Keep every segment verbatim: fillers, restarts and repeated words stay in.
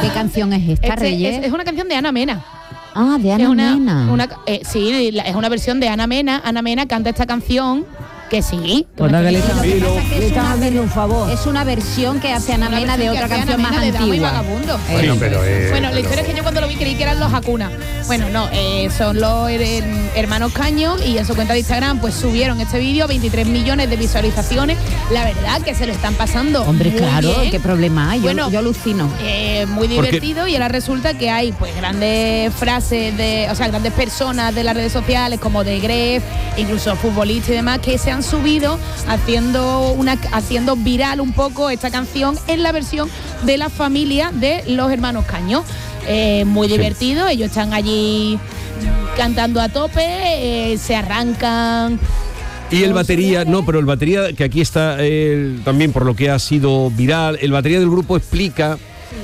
¿Qué canción es esta, Este, Reyes? es, es una canción de Ana Mena. Ah, de Ana es una, Mena. Una, eh, sí, la, es una versión de Ana Mena. Ana Mena canta esta canción. Que sí. Pues nada, le están Es haciendo un favor. Es una versión que hace Ana Mena de otra canción más de Dama y antigua. Vagabundo. Bueno, pero, eh, Bueno, la pero- historia es que yo cuando lo vi creí que eran los Hakuna. Bueno, no, eh, son los her- hermanos Caño y en su cuenta de Instagram pues subieron este vídeo, veintitrés millones de visualizaciones. La verdad que se lo están pasando Hombre, muy claro, bien. qué problema hay. Yo, Bueno, yo alucino. Eh, muy Porque- divertido y ahora resulta que hay pues grandes frases de, o sea, grandes personas de las redes sociales como de Gref, incluso futbolistas y demás que se han subido haciendo una haciendo viral un poco esta canción en la versión de la familia de los hermanos Caño. Eh, muy divertido, ellos están allí cantando a tope, eh, se arrancan. Y el batería, no, pero el batería, que aquí está eh, también por lo que ha sido viral, el batería del grupo explica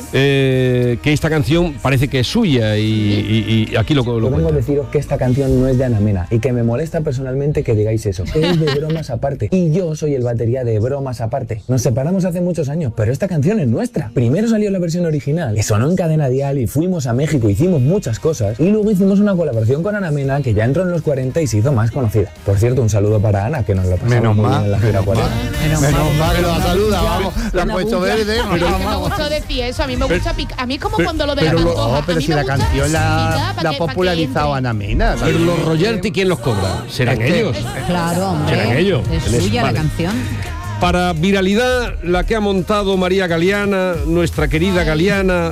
eh, que esta canción parece que es suya y, y- y aquí lo, lo Yo vengo a cuenta. deciros que esta canción no es de Ana Mena y que me molesta personalmente que digáis eso. Es de Bromas Aparte y yo soy el batería de Bromas Aparte. Nos separamos hace muchos años, pero esta canción es nuestra. Primero salió la versión original, que sonó en cadena dial y fuimos a México, hicimos muchas cosas y luego hicimos una colaboración con Ana Mena que ya entró en los cuarenta y se hizo más conocida. Por cierto, un saludo para Ana, que nos lo pasamos Menos muy mal, bien en la gira cuarenta. Menos mal que lo saluda, vamos, lo han puesto verde. A mí no me gustó decir eso, a mí me gusta picar. A mí es como cuando lo de la Pero, Pantoja. no, A pero mí si me la gusta canción la, picar pa' la ha que- pa' que popularizado entre. Ana Mena. Pero los royalty, ¿quién los cobra? ¿Serán Es que- ellos? Claro, hombre. Serán ellos. Es Les- suya vale. la canción. Para viralidad, la que ha montado María Galeana, nuestra querida Galeana,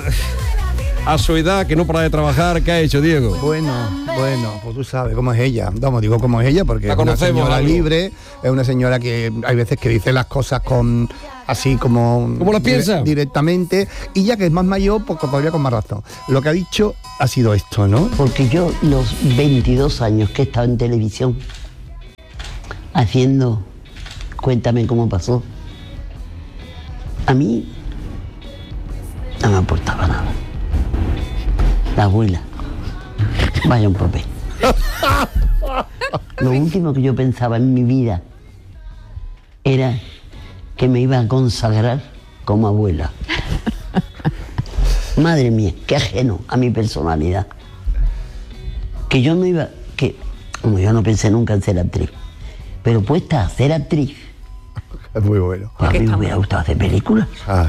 a su edad, que no para de trabajar, ¿qué ha hecho, Diego? Bueno, bueno, pues tú sabes cómo es ella. Vamos, digo cómo es ella porque La es una conocemos, señora algo. libre, es una señora que hay veces que dice las cosas con así como ¿Cómo las piensa? directamente, y ya que es más mayor, pues todavía con más razón. Lo que ha dicho ha sido esto, ¿no? Porque yo los veintidós años que he estado en televisión haciendo Cuéntame cómo pasó, a mí no me aportaba nada. La abuela, vaya un papel. Lo último que yo pensaba en mi vida era que me iba a consagrar como abuela. Madre mía, qué ajeno a mi personalidad. Que yo no iba, que como yo no pensé nunca en ser actriz, pero puesta a ser actriz, Es muy bueno. a mí me hubiera gustado hacer películas Ah.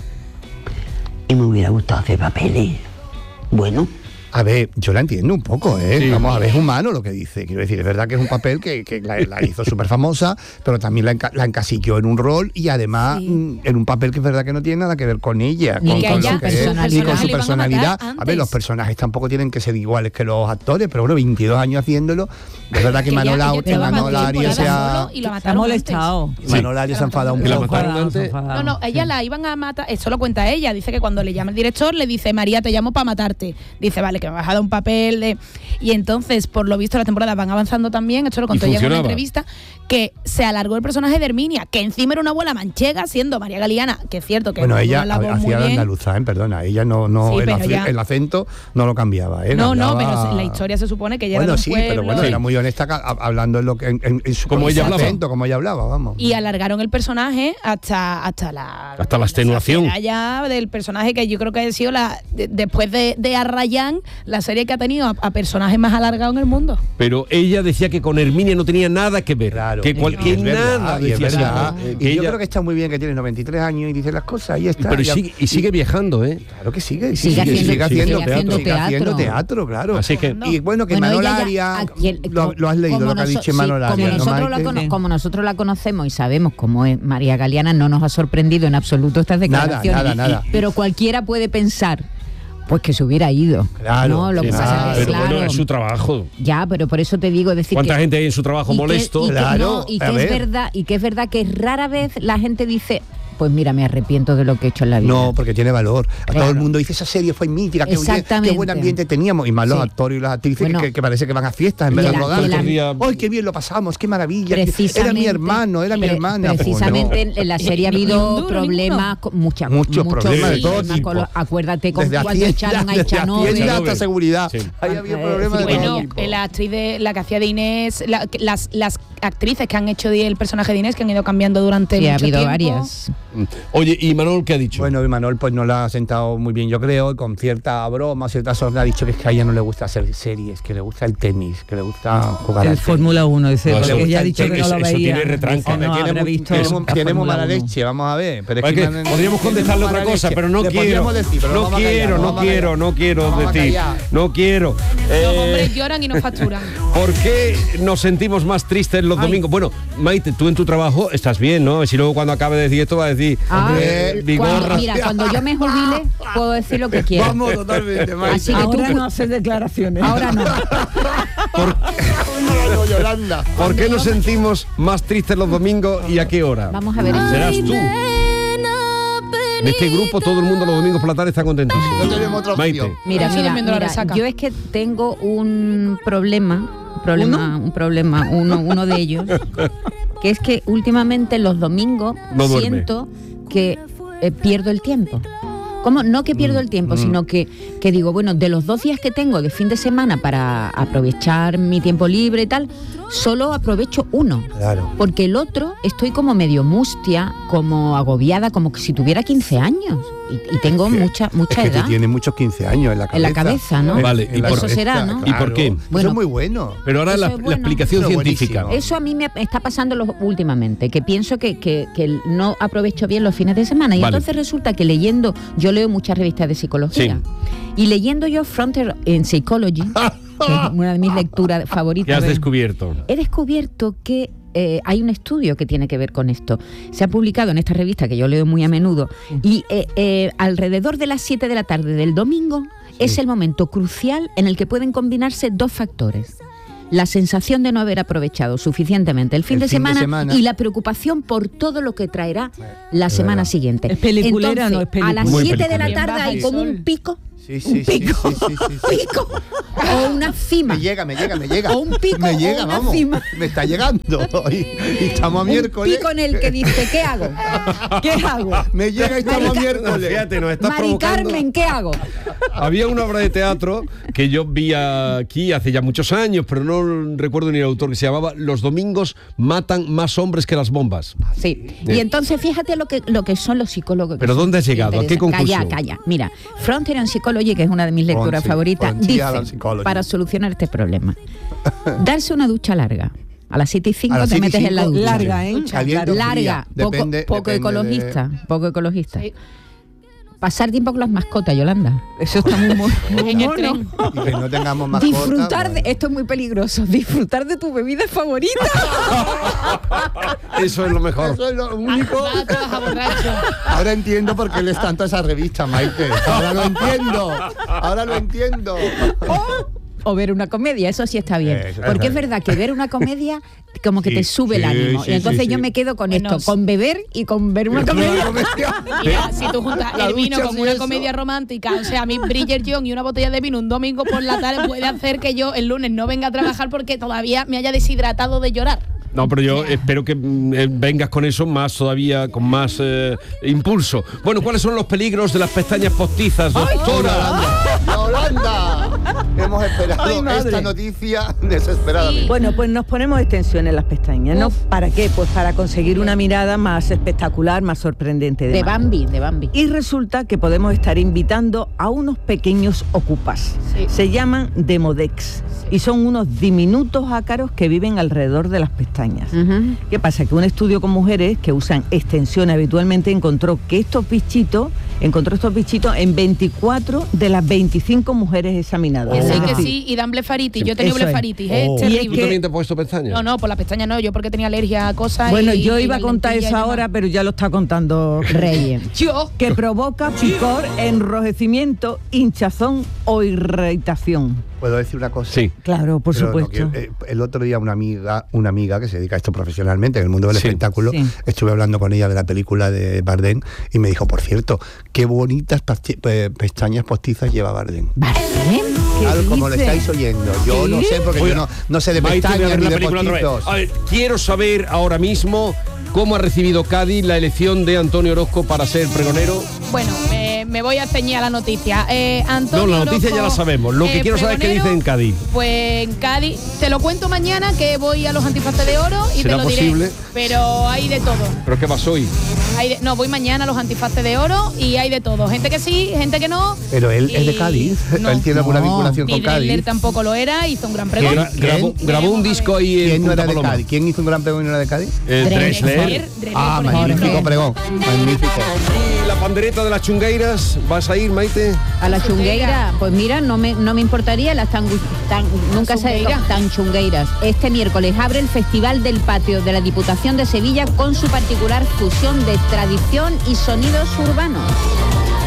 y me hubiera gustado hacer papeles. Bueno, A ver, yo la entiendo un poco, ¿eh? Sí. Vamos a ver, es humano lo que dice. Quiero decir, es verdad que es un papel que, que la, la hizo súper famosa, pero también la, enca- la encasilló en un rol y además Sí. mm, en un papel que es verdad que no tiene nada que ver con ella, Ni con, que con ella- lo que es, personalidad. ni con su Le iban a personalidad. matar A ver, antes. los personajes tampoco tienen que ser iguales que los actores, pero bueno, veintidós años haciéndolo. Es verdad que Que ella- Manolo, ella que llevaba Manolo dos Arias se temporadas ha... solo y la Se ha mataron molestado. antes. Manolo Arias se ha enfadado un Y la poco. mataron antes. No, no, ella la iban a matar, eso lo cuenta ella, dice que cuando le llama el director le dice, María, te llamo para matarte. Dice, vale, que me vas a dar un papel de... Y entonces, por lo visto, las temporadas van avanzando también, esto lo contó Y ella en una funcionaba. entrevista, que se alargó el personaje de Herminia, que encima era una abuela manchega, siendo María Galeana, que es cierto que Bueno, no ella la voz muy hacía la bien. andaluza, ¿eh? Perdona, ella no, no Sí, el, pero ace- ya- el acento no lo cambiaba, ¿eh? No, no, Hablaba- pero la historia se supone que ella Bueno, era de un sí, pero pueblo. bueno, Sí. era muy honesta ca- a- hablando en lo que en, en- en su Como en su ella hablaba. acento, como ella hablaba, vamos. Y alargaron el personaje hasta hasta la Hasta la extenuación. saciedad ya del personaje, que yo creo que ha sido la de- después de, de Arrayán, la serie que ha tenido a, a personajes más alargados en el mundo. Pero ella decía que con Herminia no tenía nada que ver. Claro, que cualquier es verdad, nada y es decía verdad. así, Y que yo ella- creo que está muy bien que tiene noventa y tres años y dice las cosas, y está. Pero y, sigue, y sigue viajando, ¿eh? Claro que sigue, y Sigue sigue, haciendo- sigue haciendo, sigue haciendo sigue haciendo teatro. teatro, claro. Así que- y bueno, que Bueno, Manol ella ya- Arias, a quien- lo, lo has leído, como lo que ha noso- dicho sí, Manol como Arias, ¿no, nosotros, la Maite? cono- como nosotros la conocemos y sabemos cómo es María Galeana, no nos ha sorprendido en absoluto estas Nada, declaraciones. nada, nada. Pero cualquiera puede pensar, pues que se hubiera ido. Claro, No, lo sí, que pasa claro. es que, Pero bueno, claro, es su trabajo. ya, pero por eso te digo decir ¿Cuánta que, gente hay en su trabajo y que- molesto? y que, Claro, no, y que a es ver. verdad y que es verdad que rara vez la gente dice, pues mira, me arrepiento de lo que he hecho en la vida. No, porque tiene valor. A Claro. todo el mundo dice, esa serie fue mítica, qué, Exactamente. qué buen ambiente teníamos. Y más los Sí. actores y las actrices Bueno, que, que parece que van a fiestas en vez que de la- rodar. que la- Otro día- ¡Ay, qué bien lo pasamos! ¡Qué maravilla! Precisamente- Era mi hermano, era mi pre- hermana. Pues Precisamente no. en la serie ha Ni- ni habido un duro, problemas, ninguno. con muchas, Muchos problemas de todo problemas tipo. con los- acuérdate con Desde cuando echaron a desde Echanove. Hacienda hasta seguridad. Sí. Ahí había Eh, problemas de sí, todo Bueno, tipo. la actriz de la que hacía de Inés, la- las, las actrices que han hecho de- el personaje de Inés, que han ido cambiando durante Sí, ha mucho habido tiempo. varias. Oye, ¿y Manol qué ha dicho? Bueno, y Manol pues no la ha sentado muy bien, yo creo, y con cierta broma, cierta sorna ha dicho que es que a ella no le gusta hacer series, que le gusta el tenis, que le gusta jugar al El tenis. Fórmula uno, dice, No, porque eso- ella ha dicho que no eso- lo eso veía. tiene retranca. Dice, no, tiene, habrá muy- visto tiene muy- la tiene muy Fórmula mala uno. leche, vamos a ver. Pero es Es que que me han- podríamos tiene contestarle muy otra mala cosa, leche. pero no Le quiero. podríamos decir, pero no vamos a callar, quiero, no vamos a quiero, callar. no quiero Vamos a decir. callar. No quiero. Los Eh, hombres lloran y no facturan. ¿Por qué nos sentimos más tristes los Ay. domingos? Bueno, Maite, tú en tu trabajo estás bien, ¿no? Si luego cuando acabe de decir esto va a decir, Ah, hombre, Eh, cuando- Vigorra. mira, cuando yo me jubile, puedo decir lo que quiera. Vamos totalmente, Maite. Así que tú, Ahora no hacer declaraciones. ahora no. No, Yolanda. ¿Por qué nos sentimos más tristes los domingos y a qué hora? Vamos a ver. Serás tú. De este grupo todo el mundo los domingos por la tarde está contentísimo. No tenemos otra Maite. opción. Mira, Eso mira, durmiendo la mira, resaca. yo es que tengo un problema, problema, un problema, uno, uno de ellos, que es que últimamente los domingos No duerme. siento que eh, pierdo el tiempo. ¿Cómo? No que pierdo el tiempo, sino que, que digo, bueno, de los dos días que tengo de fin de semana para aprovechar mi tiempo libre y tal, solo aprovecho uno. Claro. Porque el otro estoy como medio mustia, como agobiada, como que si tuviera quince años. Y, y tengo Es que- mucha, mucha es que edad. tú tienes muchos quince años en la cabeza. En la cabeza, ¿no? Vale, ¿y la por- Eso será, ¿no? ¿Y por qué? Eso Bueno. es muy bueno. Pero ahora Eso la, es la bueno. explicación Eso es científica. buenísimo. Eso a mí me está pasando los, últimamente, que pienso que, que- que no aprovecho bien los fines de semana. Y Vale. entonces resulta que leyendo, yo leo muchas revistas de psicología, y leyendo yo Frontier in Psychology, que es una de mis lecturas favoritas, ¿Qué has ¿ves? descubierto? he descubierto que eh, hay un estudio que tiene que ver con esto. Se ha publicado en esta revista que yo leo muy a menudo, y eh, eh, alrededor de las siete de la tarde del domingo es el momento crucial en el que pueden combinarse dos factores: la sensación de no haber aprovechado suficientemente el fin, El de, fin de semana, semana. y la preocupación por todo lo que traerá la semana verdad. siguiente. ¿Es peliculera o no es Entonces, a las Muy siete de la peliculera. tarde hay Bien como baja el un sol. pico, Sí, sí, un sí, pico, sí, sí, sí, sí. pico o una cima. Me llega, me llega, me llega. O un pico me o llega, una vamos. cima. Me está llegando. Y, y estamos a Un miércoles. pico en el que dice, ¿qué hago? ¿Qué hago? Me llega y estamos a Marica- miércoles. Fíjate, nos estás Mari provocando. Carmen, ¿qué hago? Había una obra de teatro que yo vi aquí hace ya muchos años, pero no recuerdo ni el autor, que se llamaba Los domingos matan más hombres que las bombas. Sí. Bien. Y entonces fíjate lo que, lo que son los psicólogos. que ¿Pero son dónde has llegado? ¿A qué interesantes. conclusión? Calla, calla. Mira, Frontier in Psychology, que es una de mis lecturas Frontier, favoritas, Frontier in dice, Psychology. para solucionar este problema, darse una ducha larga. A las siete y cinco A las te siete y metes en la cinco, ducha. Larga, ¿eh? Caliente o Larga, fría. poco, Depende- poco depende ecologista, poco ecologista. Sí. Pasar tiempo con las mascotas, Yolanda. Eso está muy, mo- muy En el mono. tren. Y que no tengamos mascotas. Disfrutar de, bueno. esto es muy peligroso, disfrutar de tu bebida favorita. Eso es lo mejor. Eso es lo único. Va a trabajar borracho. Ahora entiendo por qué lees tanto esa revista, Maite. Ahora lo entiendo. Ahora lo entiendo. O ver una comedia, eso sí está bien. Eso está Porque es bien. verdad que ver una comedia como que Sí, te sube el sí, ánimo. sí, y entonces sí, yo sí. me quedo con Bueno, esto, con beber y con ver una comedia. Mira, si tú juntas La el vino ducha con sí, una eso. comedia romántica, o sea, a mí Bridget Jones y una botella de vino un domingo por la tarde puede hacer que yo el lunes no venga a trabajar porque todavía me haya deshidratado de llorar. No, pero yo espero que mm, eh, vengas con eso más todavía, con más eh, impulso. Bueno, ¿cuáles son los peligros de las pestañas postizas, doctora? ¡Yolanda! Hemos esperado Ay, madre. esta noticia desesperadamente. Bueno, pues nos ponemos extensiones en las pestañas, ¿no? ¿Para qué? Pues para conseguir una mirada más espectacular, más sorprendente. De demás. Bambi, de Bambi. Y resulta que podemos estar invitando a unos pequeños ocupas. Sí. Se llaman demodex y son unos diminutos ácaros que viven alrededor de las pestañas. Ujú. ¿Qué pasa? Que un estudio con mujeres que usan extensiones habitualmente encontró que estos bichitos, encontró estos bichitos en veinticuatro de las veinticinco mujeres examinadas. Que Es sí, que decir, sí, y dan blefaritis. Yo he tenido Eso es. blefaritis, es Oh. ¿Tú terrible. también te has puesto pestañas? No, no, por las pestañas no, yo porque tenía alergia a cosas. Bueno, y- yo y iba a las contar lentillas eso y demás. ahora, pero ya lo está contando Reyes. Yo. que provoca picor, enrojecimiento, hinchazón o irritación. ¿Puedo decir una cosa? Sí. Claro, por Pero no supuesto. quiero- eh, el otro día una amiga, una amiga que se dedica a esto profesionalmente en el mundo del Sí. espectáculo, Sí. estuve hablando con ella de la película de Bardem y me dijo, por cierto, qué bonitas paste- pe- pestañas postizas lleva Bardem. ¿Qué Claro, como lo dice? estáis oyendo. Yo no sé porque Oye, yo no, no sé de Maite, voy a pestañas ver ni la de película otra vez. postizos. A ver, quiero saber ahora mismo cómo ha recibido Cádiz la elección de Antonio Orozco para ser pregonero. Bueno, me, me, me voy a ceñir a la noticia. Eh, Antonio No, la noticia Orozco, ya la sabemos. Lo que eh, quiero saber es qué pregonero, dice en Cádiz. Pues en Cádiz, te lo cuento mañana que voy a los antifaces de oro y te ¿Será lo posible? diré. Pero hay de todo. ¿Pero qué pasó hoy? Hay de- no, voy mañana a los antifaces de oro y hay de todo. Gente que sí, gente que no. Pero él es de Y- Cádiz. no. Él tiene alguna No. vinculación Ni con Cádiz. Drexler tampoco lo era, hizo un gran pregón. Gra- grabó, ¿Quién? grabó un Veremos a disco ver. ahí en ¿Quién no Punta era de Paloma. Cádiz? ¿Quién hizo un gran pregón y no era de Cádiz? Eh, Drexler. Drexler, Ah, por ejemplo. magnífico pregón. Magnífico. ¿Y la pandereta de las chungueiras? ¿Vas a ir, Maite? A la chungueira, pues mira, no me, no me importaría las tan, tan nunca se Chungueira. tan chungueiras. Este miércoles abre el Festival del Patio de la Diputación de Sevilla con su particular fusión de tradición y sonidos urbanos.